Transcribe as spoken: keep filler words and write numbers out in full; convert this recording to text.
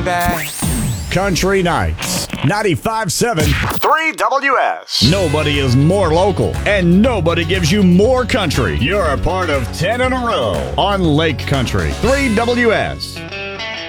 baby. Country Nights, ninety-five seven three W S. Nobody is more local, and nobody gives you more country. You're a part of ten in a row on Lake Country, three W S.